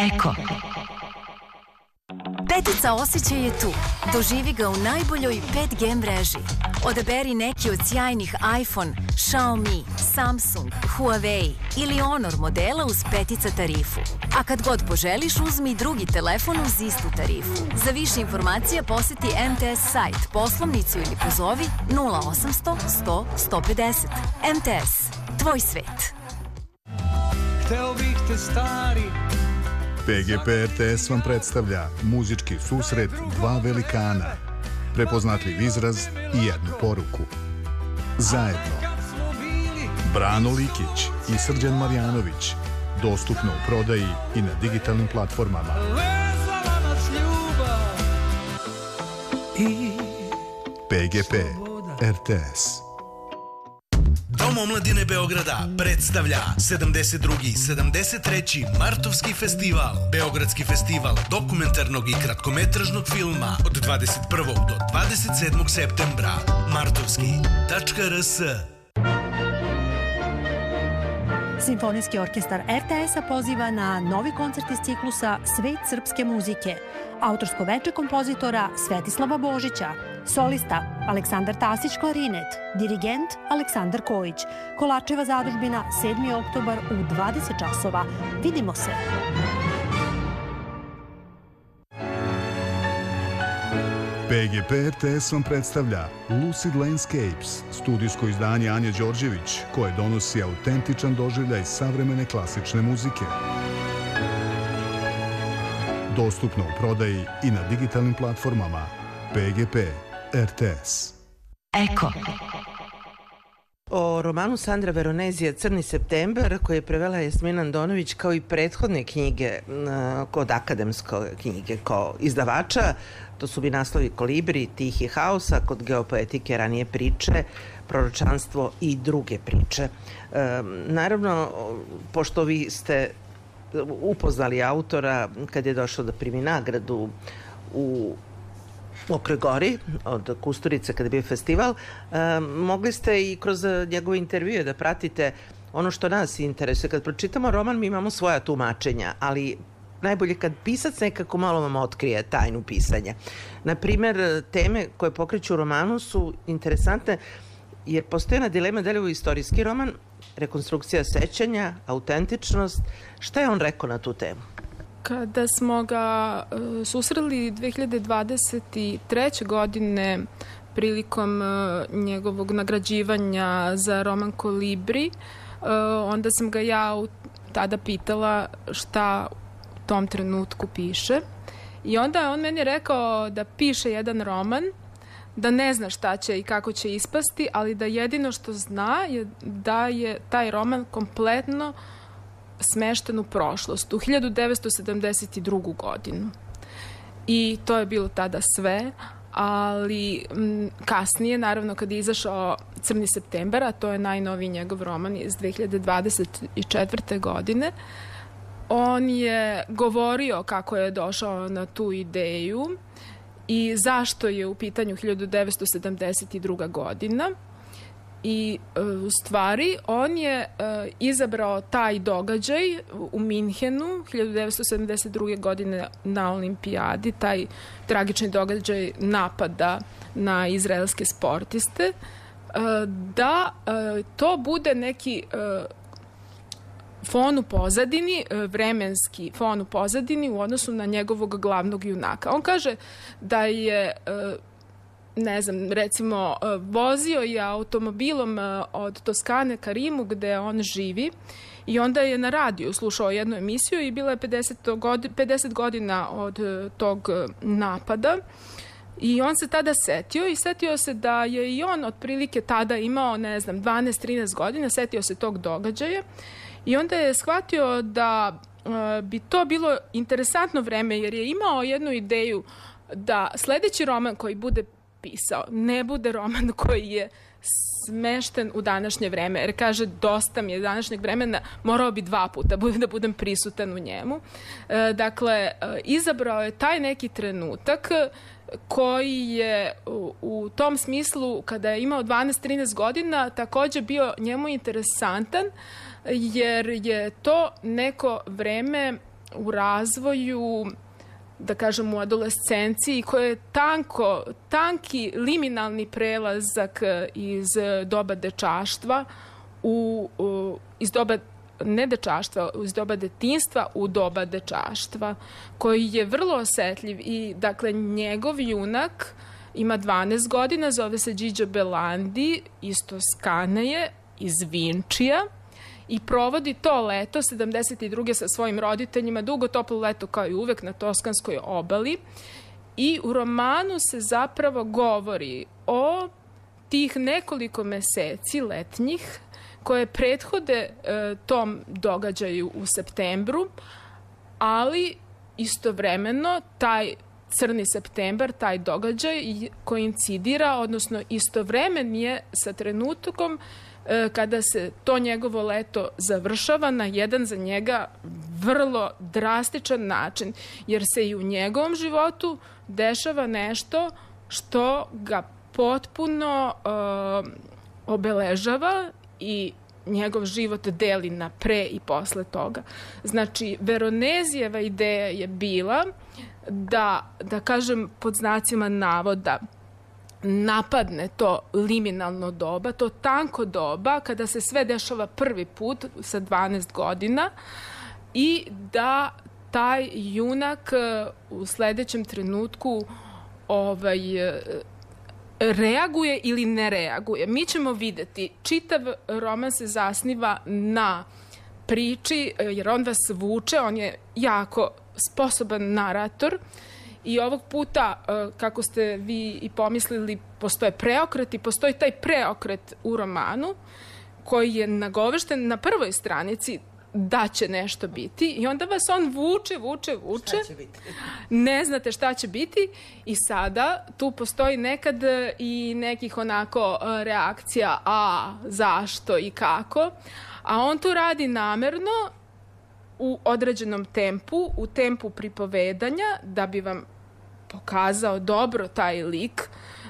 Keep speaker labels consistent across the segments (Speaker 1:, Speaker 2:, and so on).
Speaker 1: Eko. Petica osjećaj je tu. Doživi ga u najboljoj 5G mreži. Odaberi neki od sjajnih iPhone, Xiaomi, Samsung, Huawei ili Honor modela uz petica tarifu. A kad god poželiš, uzmi drugi telefon uz istu tarifu. Za više informacija poseti MTS sajt, poslovnicu ili pozovi 0800 100 150. MTS. Tvoj svet.
Speaker 2: Hteo bih te stari.
Speaker 3: PGP RTS vam predstavlja muzički susret dva velikana, prepoznatljiv izraz i jednu poruku. Zajedno. Brano Likić i Srđan Marjanović. Dostupno u prodaji i na digitalnim platformama. PGP RTS.
Speaker 4: Dom omladine Beograda predstavlja 72. 73. Martovski festival. Beogradski festival dokumentarnog i kratkometražnog filma od 21. do 27. septembra. Martovski.rs.
Speaker 5: Simfonijski orkestar RTS-a poziva na novi koncert iz ciklusa Svet srpske muzike. Autorsko veče kompozitora Svetislava Božića. Solista Aleksandar Tasić klarinet, dirigent Aleksandar Kojić. Kolačeva zadužbina 7. oktobar u 20 časova. Vidimo se!
Speaker 3: PGP RTS vam predstavlja Lucid Landscapes, studijsko izdanje Anje Đorđević, koje donosi autentičan doživljaj savremene klasične muzike. Dostupno u prodaji i na digitalnim platformama. PGP RTS.
Speaker 1: Eko.
Speaker 6: O romanu Sandra Veronezija Crni septembar, koji je prevela Jasmina Andonović, kao i prethodne knjige kod akademske knjige kao izdavača, to su bi naslovi Kolibri, Tihi haos, a kod Geopoetike ranije priče, Proročanstvo i druge priče. Naravno, pošto vi ste upoznali autora kad je došao da primi nagradu u Mokroj Gori od Kusturice kada je bio festival, mogli ste i kroz njegove intervjue da pratite ono što nas interesuje. Kad pročitamo roman, mi imamo svoja tumačenja, ali najbolje kad pisac nekako malo vam otkrije tajnu pisanja. Naprimer, teme koje pokreću u romanu su interesantne jer postoje jedna dilema da li je ovo istorijski roman, rekonstrukcija sećanja, autentičnost. Šta je on rekao na tu temu?
Speaker 7: Kada smo ga susreli 2023. godine prilikom njegovog nagrađivanja za roman Kolibri, onda sam ga ja tada pitala šta u tom trenutku piše. I onda je on meni rekao da piše jedan roman, da ne zna šta će i kako će ispasti, ali da jedino što zna je da je taj roman kompletno smešten u prošlost, u 1972. godinu. I to je bilo tada sve, ali kasnije, naravno, kad je izašao Crni septembar, a to je najnoviji njegov roman iz 2024. godine, on je govorio kako je došao na tu ideju i zašto je u pitanju 1972. godina. I u stvari on je izabrao taj događaj u Minhenu 1972. godine na olimpijadi, taj tragični događaj napada na izraelske sportiste, da to bude neki fon u pozadini, vremenski fon u pozadini u odnosu na njegovog glavnog junaka. On kaže da je ne znam, recimo vozio je automobilom od Toskane ka Rimu gde on živi i onda je na radiju slušao jednu emisiju i bilo je 50 godina od tog napada i on se tada setio se da je i on otprilike tada imao, ne znam, 12-13 godina, setio se tog događaja i onda je shvatio da bi to bilo interesantno vreme jer je imao jednu ideju da sledeći roman koji bude pisao ne bude roman koji je smešten u današnje vreme, jer kaže dosta mi je današnjeg vremena, morao bi 2 puta da budem prisutan u njemu. Dakle, izabrao je taj neki trenutak koji je u tom smislu, kada je imao 12-13 godina, takođe bio njemu interesantan, jer je to neko vreme u razvoju, da kažem u adolescenciji, koje je tanki liminalni prelazak iz doba dečaštva iz doba ne dečaštva, iz doba detinjstva u doba dečaštva, koji je vrlo osetljiv i dakle njegov junak ima 12 godina, zove se Điđo Belandi, iz Toskane, iz Vinčija i provodi to leto 72. sa svojim roditeljima, dugo toplo leto kao i uvek na Toskanskoj obali i u romanu se zapravo govori o tih nekoliko meseci letnjih koje prethode tom događaju u septembru, ali istovremeno taj crni septembar, taj događaj koincidira, odnosno istovremen je sa trenutkom kada se to njegovo leto završava na jedan za njega vrlo drastičan način, jer se i u njegovom životu dešava nešto što ga potpuno obeležava i njegov život deli na pre i posle toga. Znači, Veronezijeva ideja je bila da kažem pod znacima navoda, napadne to liminalno doba, to tanko doba kada se sve dešava prvi put sa 12 godina i da taj junak u sledećem trenutku reaguje ili ne reaguje. Mi ćemo videti, čitav roman se zasniva na priči, jer on vas vuče, on je jako sposoban narator i ovog puta, kako ste vi i pomislili, postoje preokret i postoji taj preokret u romanu koji je nagovešten na prvoj stranici da će nešto biti i onda vas on vuče.
Speaker 6: Šta će biti?
Speaker 7: Ne znate šta će biti i sada tu postoji nekad i nekih onako reakcija, zašto i kako, a on to radi namerno u određenom tempu, u tempu pripovedanja, da bi vam pokazao dobro taj lik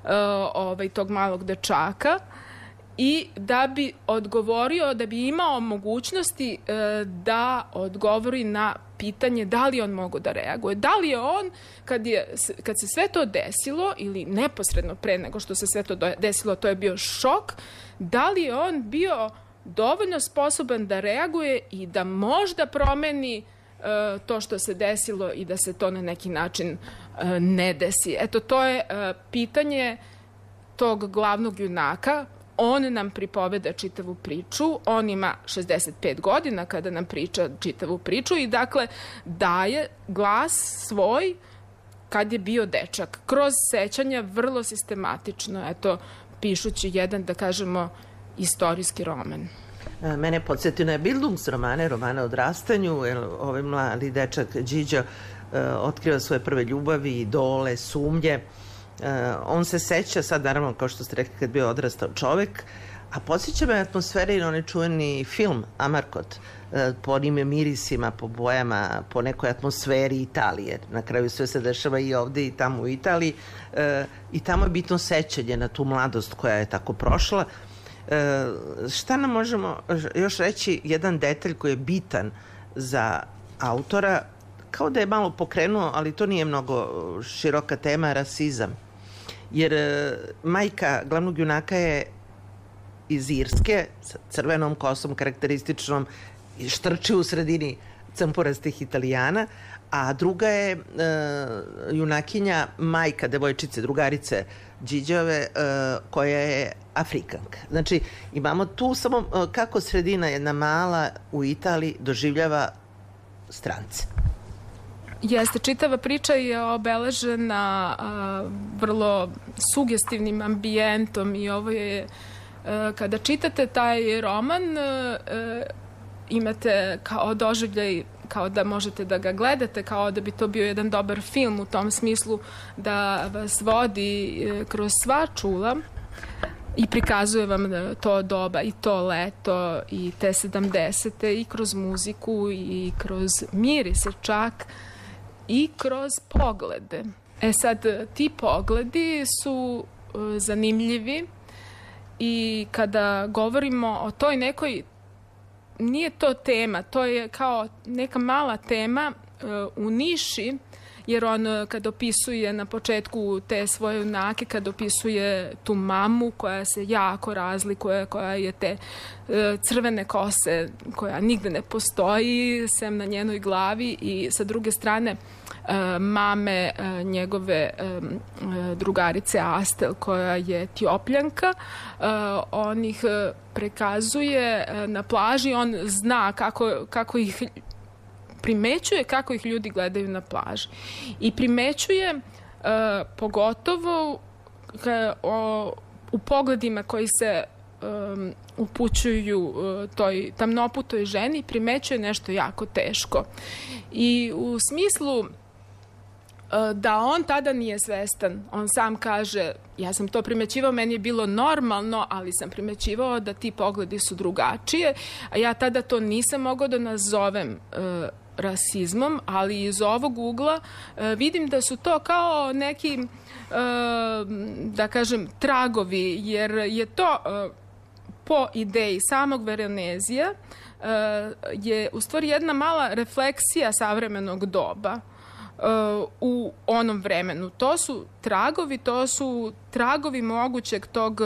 Speaker 7: tog malog dečaka i da bi odgovorio, da bi imao mogućnosti da odgovori na pitanje da li on mogu da reaguje. Da li je on, kad se sve to desilo, ili neposredno pre nego što se sve to desilo, to je bio šok, da li je on bio dovoljno sposoban da reaguje i da možda promeni to što se desilo i da se to na neki način ne desi. Eto, to je pitanje tog glavnog junaka. On nam pripoveda čitavu priču, on ima 65 godina kada nam priča čitavu priču i dakle daje glas svoj kad je bio dečak, kroz sećanja vrlo sistematično, eto, pišući jedan, da kažemo, istorijski roman.
Speaker 6: Mene podsjetio na Bildungsromane, romane o odrastanju, jer ovaj mladi dečak Điđo otkriva svoje prve ljubavi, idole, sumnje. On se seća, sad naravno, kao što ste rekli, kad bio odrastao čovek, a podsjeća me atmosfere i onaj čuveni film Amarkot, po onim mirisima, po bojama, po nekoj atmosferi Italije. Na kraju sve se dešava i ovde i tamo u Italiji. I tamo je bitno sećanje na tu mladost koja je tako prošla. Šta nam možemo još reći, jedan detalj koji je bitan za autora, kao da je malo pokrenuo, ali to nije mnogo široka tema, rasizam. Jer majka glavnog junaka je iz Irske, sa crvenom kosom karakterističnom, i štrči u sredini camporastih Italijana, a druga je junakinja, majka devojčice, drugarice Điđove, koja je Afrikanka. Znači, imamo tu samo kako sredina jedna mala u Italiji doživljava strance.
Speaker 7: Jeste, čitava priča je obeležena vrlo sugestivnim ambijentom i ovo je, kada čitate taj roman, imate kao doživljaj, kao da možete da ga gledate, kao da bi to bio jedan dobar film u tom smislu da vas vodi kroz sva čula i prikazuje vam to doba i to leto i te 70. i kroz muziku i kroz mirise čak i kroz poglede. Sad, ti pogledi su zanimljivi i kada govorimo o toj nekoj, nije to tema, to je kao neka mala tema, u Niši, jer on kad opisuje na početku te svoje junake, kad opisuje tu mamu koja se jako razlikuje, koja je te crvene kose, koja nigde ne postoji, sem na njenoj glavi, i sa druge strane mame njegove drugarice Astel, koja je Etiopljanka, on ih prekazuje na plaži, on zna kako ih primećuje, kako ih ljudi gledaju na plaži. I primećuje pogotovo u pogledima koji se upućuju toj tamnoputoj ženi, primećuje nešto jako teško. I u smislu da on tada nije svestan, on sam kaže, ja sam to primećivao, meni je bilo normalno, ali sam primećivao da ti pogledi su drugačije, a ja tada to nisam mogao da nazovem rasizmom, ali iz ovog ugla vidim da su to kao neki, da kažem, tragovi, jer je to po ideji samog Veronezija je u stvari jedna mala refleksija savremenog doba u onom vremenu. To su tragovi mogućeg tog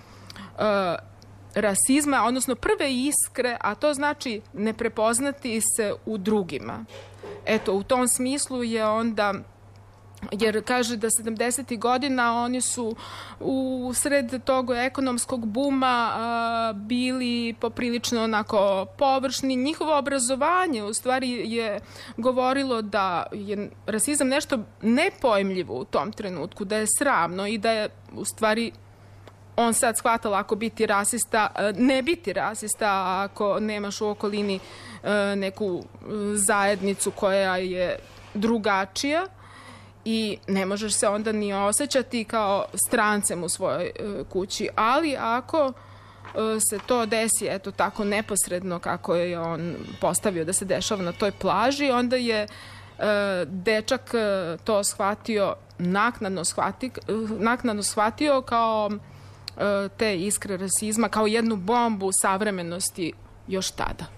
Speaker 7: rasizma, odnosno prve iskre, a to znači ne prepoznati se u drugima. Eto, u tom smislu je onda, jer kaže da 70. godina oni su u sred tog ekonomskog buma bili poprilično onako površni. Njihovo obrazovanje u stvari je govorilo da je rasizam nešto nepojmljivo u tom trenutku, da je sramno i da je u stvari on sad shvata lako biti rasista, ne biti rasista ako nemaš u okolini neku zajednicu koja je drugačija i ne možeš se onda ni osjećati kao strancem u svojoj kući. Ali ako se to desi, eto tako neposredno kako je on postavio da se dešava na toj plaži, onda je dečak to shvatio, naknadno shvatio kao te iskre rasizma, kao jednu bombu savremenosti još tada.